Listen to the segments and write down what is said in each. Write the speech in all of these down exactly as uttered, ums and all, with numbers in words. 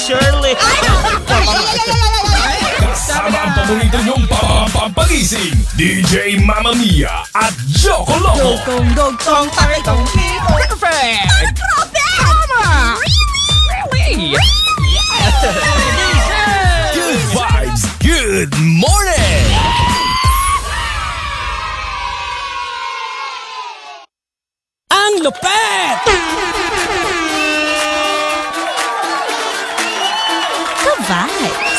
Shirley. Kasama ang paborito niyong pampagising, D J Mamma Mia at Joko Loco. Dogtong, dogtong, takitong, pito. Perfect! Ang grabe! Tama! Really? Good vibes, good morning! Ang lupet! Ka-vibes.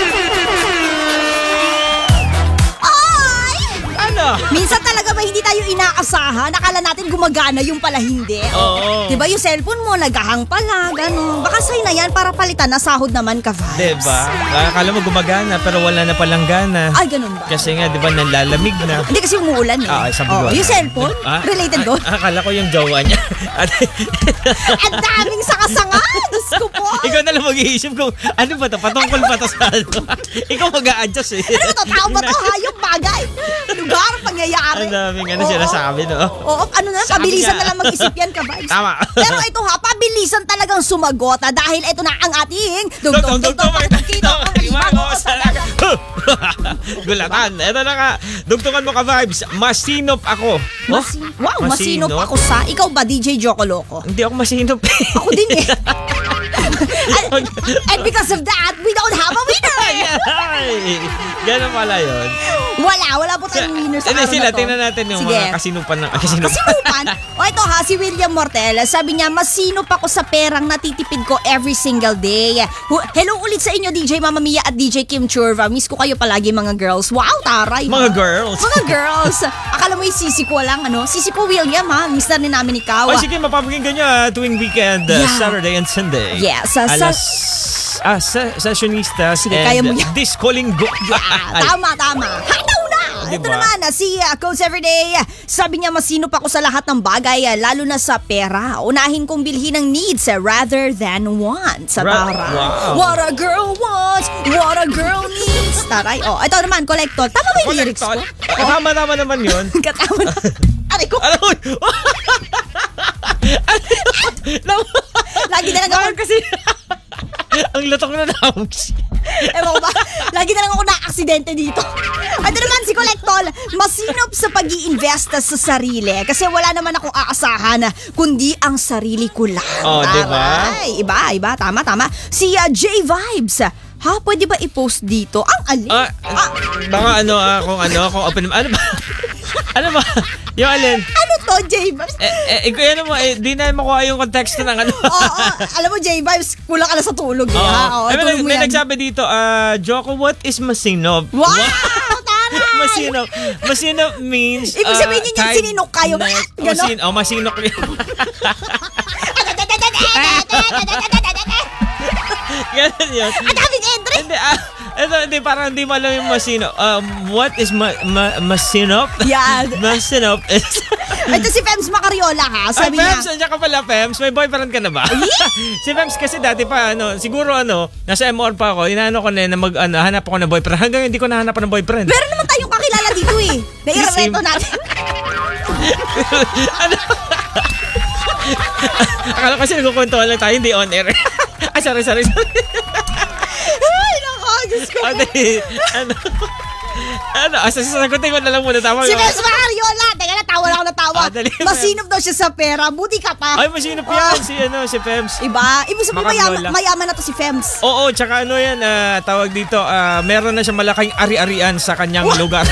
Ay! Ano? Minsan talaga ba hindi tayo inaasahan? Akala natin gumagana, yung pala hindi. Oo. Diba yung cellphone mo, nagahang pala, gano'n. Baka sign na yan para palitan na sahod naman ka-vibes. Diba? Akala mo gumagana pero wala na palang gana. Ay, ganun ba? Kasi nga, di ba, nalalamig na. Hindi kasi umuulan eh. Ah, sabi ko. Oo, yung cellphone, Ah, related doon. ah, Akala ko yung jowa niya. Ang daming sanga-sanga! Diyos ko po! Ikaw na lang mag-iisip kung ano ba to? Patungkol ba to sa ano? Ikaw mag-a-adjust eh. Ano to? Tao ba to? Hayop, bagay? Lugar, pangyayari? Ang daming ano Oo. sinasabi, no? Oo, ano na, Sabi pabilisan nga. na lang mag-isip yan, ka-vibes. Tama. Pero ito ha, pabilisan talagang sumagot ha, dahil ito na ang ating Dugtong, dugtong, dugtong, dugtong, kita ang ibago ko sa laga. Gulatan. Ito na nga. Dugtungan mo ka-vibes. Masinop ako. Oh, Masin- wow, masinop masinop. ako sa, ikaw ba, D J Joko Loco? Hindi ako masinop. Ako din eh. and, and because of that, we don't have a winner! Ay, ganun pala yun. Wala, wala po tayong winner sa Hindi araw sila, na to. tingnan natin yung Sige. mga kasinupan ng kasinupan. Kasinupan? O ito ha, si William Mortel, sabi niya, masinop ako sa perang natitipid ko every single day. Hu- Hello ulit sa inyo, D J Mamma Mia at D J Kim Churva. Miss ko kayo palagi mga girls. Wow, taray. Mga ha? girls. Mga girls. Akala mo yung sisi ko lang, ano? Sisi ko William ha, miss na rin namin ikaw. O sige, mapapakinggan nyo ah, tuwing weekend, uh, Yeah. Saturday and Sunday. Yes, sa- Alas, ah, sa, sessionistas Sige, and kaya mo yan. Disco Linggo. Ah, tama, tama. Hanaw na! Ito Diba? naman, ah, si uh, Coach Everyday, ah, sabi niya masinop ako sa lahat ng bagay, ah, lalo na sa pera. Unahin kong bilhin ng needs ah, rather than wants. Sa Ra- tara. wow. What a girl wants, what a girl needs. Taray. Oh, ito naman, collector. Tama ba yung lyrics ko? Ah, Tama, tama naman yun. Katama na. Aray ko. Alam mo, Lagi na lang ako. Bakit kasi, ang lutok na tawag siya. Ewan ko ba? Lagi na lang ako na-aksidente dito. Ito naman si Collectol, masinop sa pag iinvest sa sarili. Kasi wala naman akong aasahan kundi ang sarili ko lang. Oh, Taray. diba? Iba, iba. Tama, tama. Si uh, J-Vibes, ha? Pwede ba i-post dito? Ang alin? Ah, Ah, baka ano, ah, kung ano, kung open, ano ba? Ano ba? Yung alin? ano to, J-Vibes? Eh, eh, eh, kung ano mo, eh, di na makuha yung konteksto ng ano. Oo, oh, alam mo, J-Vibes, kulang ka na sa tulog. Eh, Oo. ha? Oo, Ay, may, tulog mo may yan. nagsabi dito, ah, Joko, what is masinop? Wow! Taray! Masinop. Masinop means... Ibig sabihin ah, yun yung type sininok kayo. na- Ganon? Masin, oh, masinok yun. Ganun yun. Ang daming entry! Hindi, ah, ito, hindi, parang hindi mo alam yung masinop. Um, what is ma, ma, masinop? Yan. Masinop is... Ito si Fems Macariola ha. Ay, Sabi Fems, niya, nandiyan ka pala, Fems. May boyfriend ka na ba? Si Fems kasi dati pa, ano, siguro ano, nasa M R pa ako, inaano ko na na mag, ano, hanap ako ng boyfriend. Hanggang hindi ko nahanap ng boyfriend. meron naman tayong kakilala dito eh. Nairereto natin. Ano? Akala ko kasi nagkukwentuhan lang tayo, hindi on air. Ay, sorry, sorry, sorry. Ay, nako, Diyos ko. Ano, ano, ano, asa sasagutin ko na lang muna, tama Si yun. Fems Macariola. Teka na, tawa na ako na tawa. Ah, dali. Masinop daw siya sa pera. Buti ka pa. Ay, masinop yan, si, ano, si Fems. Iba. Ibig sabihin mayaman, Macariola. mayaman na to si Fems. Oo, tsaka ano yan, ah, tawag dito, ah, meron na siya malaking ari-arian sa kanyang lugar.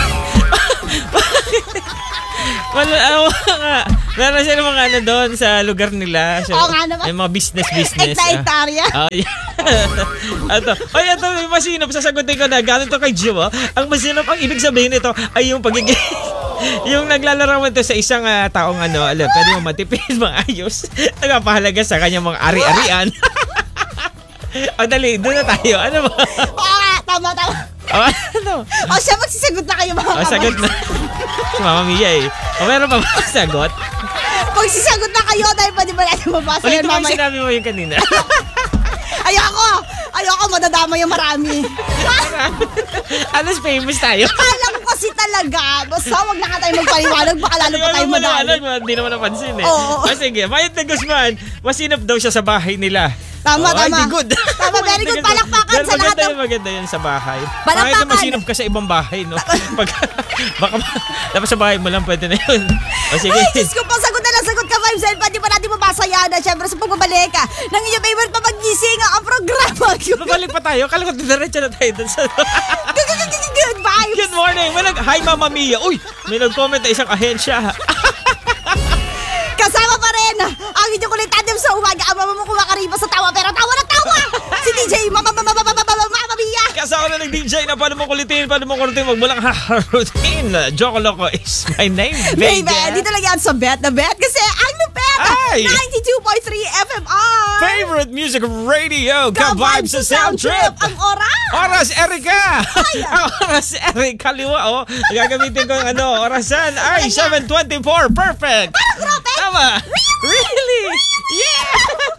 Wala, ano nga. Meron siya ng mga ano doon sa lugar nila. Siya, Oo nga naman. May mga business-business. Hektarya. Oh, yeah. Ato. Oy, ito may masinop. Sasagutin ko na. Galing to kay Joe. ah. Ang masinop, ang ibig sabihin nito ay yung pagiging... yung naglalarawan to sa isang uh, taong ano, alam, pwede mo matipid, maayos. Nagpapahalaga sa kanyang mga ari-arian. O, dali. Doon na tayo. Ano ba? Oo nga, tama, tama. O, ano? O siya, magsisagot na kayo mga O, sagot na. Si Mama Mia eh. O, meron pa ba sagot? Magsisagot na kayo dahil pwede ba natin mabasa Ulit yan mo yung mamaya. sinabi mo yung kanina. Ayoko! Ayoko, madadama yung marami. Alas famous tayo. Akala ko kasi talaga, basta wag na nga tayo magpaliwanag, baka lalo pa tayo madali. Hindi naman napansin eh. Oo. O sige, Mayat na Guzman, masinop daw siya sa bahay nila. Tama, Oh, ay, tama. di good. Tama, very good. Maganda- Palakpakan Pero sa lahat maganda ng- yun, maganda yun sa bahay. Palakpakan. Kahit na masinop ka sa ibang bahay, no? Pag, baka dapat sa bahay mo lang pwede na yun. O sige. Ay, Diyos ko po, sagot na lang, sagot ka, Vibes. Dahil pati pa natin mabasa yan. At syempre, sa pagbabalik ah, ng inyong favorite papagising ang programa. Babalik pa tayo. Kala ko diretso na tayo dun sa... Good vibes. Good morning. May nag... Hi, Mama Mia. Uy, may nag-comment na isang ahensya. Kasama pa rin ang inyong kulit tandem sa umaga. Ang mama mo kumakariba sa tawa, pero tawa na tawa. Si D J Mama Mama Mama Mama Mama Mama Mia. Kasama na ng D J na paano mo kulitin, paano mo kulitin, wag mo lang ha-routine. Joko Loco is my name, baby. Baby, dito lang yan sa Bet na Bet kasi ang lupet. Ay! ninety-two point three F M R. Favorite music radio, ka-vibes sa sound trip. Ang oras. Oras, Erika! Ang oras, Erika, kaliwa, oh. Gagamitin ko ang ano, orasan ay seven twenty-four. Perfect! Grabe. Tama! Really? Yeah!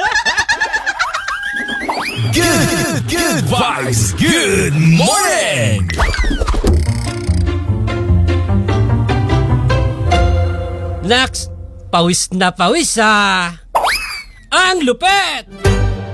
Good, good vibes. Good morning. Next, pawis na pawis ah! Ang lupet!